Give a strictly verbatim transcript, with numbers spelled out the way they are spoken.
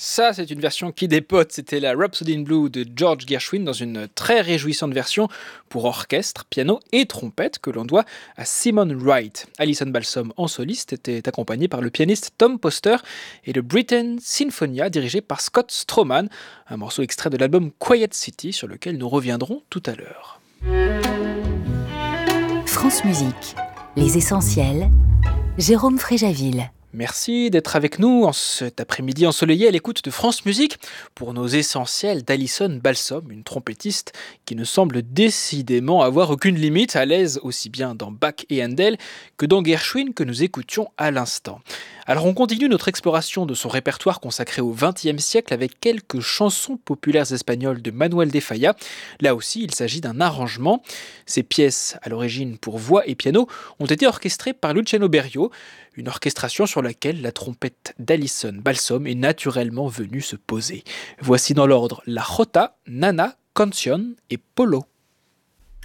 Ça, c'est une version qui dépote. C'était la Rhapsody in Blue de George Gershwin dans une très réjouissante version pour orchestre, piano et trompette que l'on doit à Simon Wright. Alison Balsom en soliste était accompagnée par le pianiste Tom Poster et le Britain Sinfonia dirigé par Scott Stroman, un morceau extrait de l'album Quiet City sur lequel nous reviendrons tout à l'heure. France Musique, les essentiels, Jérôme Fréjaville. Merci d'être avec nous en cet après-midi ensoleillé à l'écoute de France Musique pour nos essentiels d'Alison Balsom, une trompettiste qui ne semble décidément avoir aucune limite, à l'aise aussi bien dans Bach et Handel que dans Gershwin que nous écoutions à l'instant. Alors on continue notre exploration de son répertoire consacré au vingtième siècle avec quelques chansons populaires espagnoles de Manuel de Falla. Là aussi, il s'agit d'un arrangement. Ces pièces, à l'origine pour voix et piano, ont été orchestrées par Luciano Berio, une orchestration sur laquelle la trompette d'Alison Balsom est naturellement venue se poser. Voici dans l'ordre la Jota, Nana, Canción et Polo.